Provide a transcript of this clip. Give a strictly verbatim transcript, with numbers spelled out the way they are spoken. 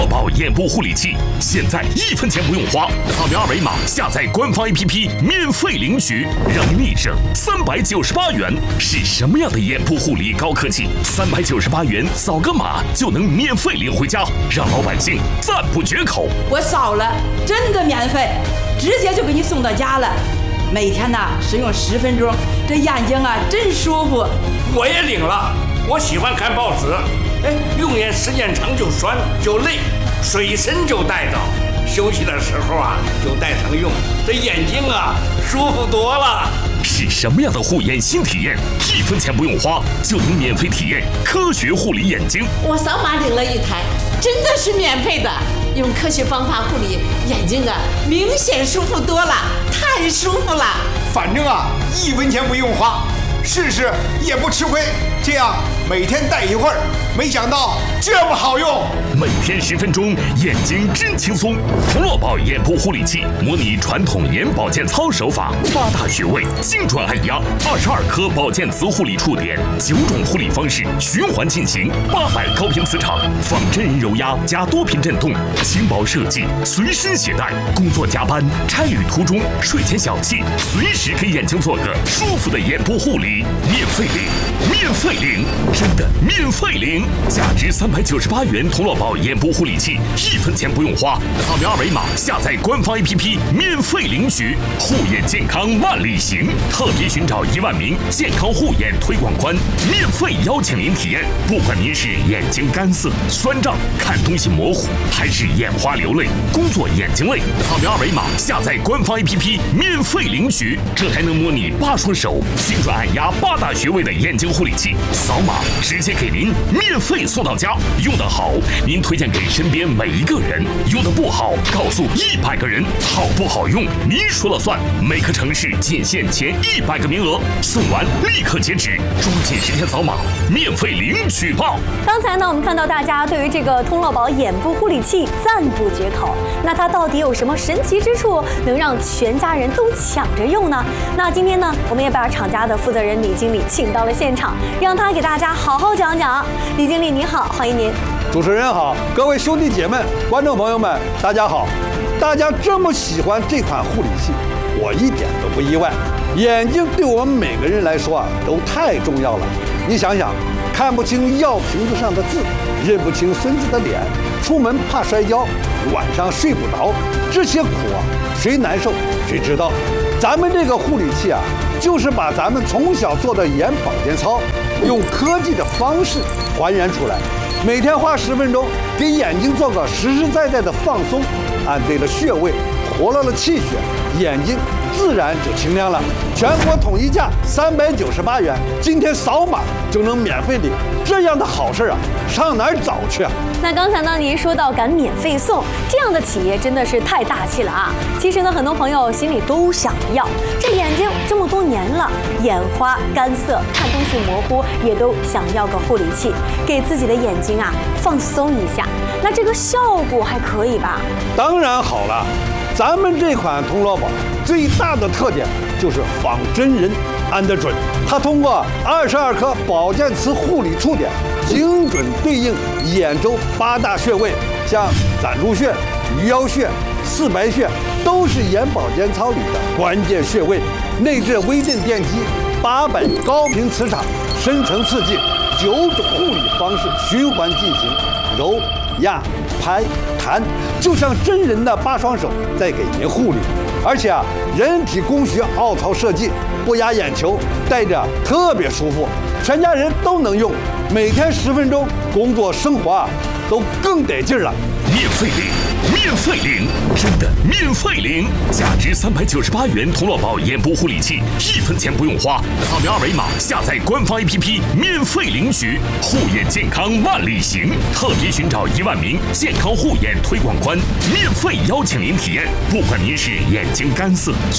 乐宝眼部护理器，现在一分钱不用花，扫描二维码下载官方 A P P 免费领取，让您立省三百九十八元。是什么样的眼部护理高科技？三百九十八元扫个码就能免费领回家，让老百姓赞不绝口。 我扫了，真的免费，直接就给你送到家了。每天呢使用十分钟，这眼睛啊真舒服。 我也领了，我喜欢看报纸，哎，用眼时间长就酸就累，随身就带着，休息的时候啊就带上用，这眼睛啊舒服多了。 是什么样的护眼新体验？一分钱不用花就能免费体验科学护理眼睛。 我扫码领了一台，真的是免费的。用科学方法护理眼睛啊，明显舒服多了，太舒服了。 反正啊，一分钱不用花，试试也不吃亏。这样每天戴一会儿，没想到这么好用。 每天十分钟，眼睛真轻松。童乐宝眼部护理器模拟传统眼保健操手法，八大穴位精准按压，二十二颗保健磁护理触点，九种护理方式循环进行，八百高频磁场，仿真人揉压加多频震动，轻薄设计，随身携带。工作加班、差旅途中、睡前小憩，随时给眼睛做个舒服的眼部护理，免费领，免费领，真的免费领！价值三百九十八元童乐宝眼部护理器，一分钱不用花，扫描二维码下载官方 A P P 免费领取，护眼健康万里行，特别寻找一万名健康护眼推广官，免费邀请您体验。不管您是眼睛干涩、酸胀、看东西模糊，还是眼花流泪、工作眼睛累，扫描二维码下载官方 A P P 免费领取，这还能模拟八双手精准按压八大穴位的眼睛护理器，扫码直接给您免费送到家。用得好，您推荐给身边每一个人；用得不好，告诉一百个人。好不好用，您说了算。每个城市仅限前一百个名额，送完立刻截止，抓紧时间扫码，免费领取吧。 刚才呢，我们看到大家对于这个通乐宝眼部护理器赞不绝口。那它到底有什么神奇之处，能让全家人都抢着用呢？那今天呢，我们也把厂家的负责人李经理请到了现场，让他给大家好好讲讲。李经理你好，欢迎您。 主持人好，各位兄弟姐妹、观众朋友们，大家好！大家这么喜欢这款护理器，我一点都不意外。眼睛对我们每个人来说啊，都太重要了。你想想，看不清药瓶子上的字，认不清孙子的脸，出门怕摔跤，晚上睡不着，这些苦啊，谁难受谁知道。咱们这个护理器啊，就是把咱们从小做的眼保健操，用科技的方式还原出来。每天花十分钟，给眼睛做个实实在在的放松，按对了穴位，活络了气血，眼睛自然就清亮了。全国统一价三百九十八元，今天扫码就能免费领，这样的好事啊，上哪儿找去啊？ 那刚才呢，您说到敢免费送，这样的企业真的是太大气了啊！其实呢，很多朋友心里都想要，这眼睛这么多年了，眼花、干涩、看东西模糊，也都想要个护理器，给自己的眼睛啊放松一下。那这个效果还可以吧？ 当然好了，咱们这款通乐宝最大的特点就是仿真人按得准，它通过二十二颗保健磁护理触点，精准对应眼周八大穴位，像攒竹穴、鱼腰穴、四白穴，都是眼保健操里的关键穴位。内置微震电机，八百高频磁场，深层刺激，九种护理方式循环进行，揉、压、拍、弹，就像真人的八双手在给您护理。而且啊，人体工学凹槽设计，不压眼球，戴着特别舒服，全家人都能用。每天十分钟，工作生活啊都更得劲儿了。 免费领，免费领，真的免费领！价值三百九十八元童乐宝眼部护理器，一分钱不用花，扫描二维码下载官方 A P P 免费领取，护眼健康万里行，特别寻找一万名健康护眼推广官，免费邀请您体验。不管您是眼睛干涩、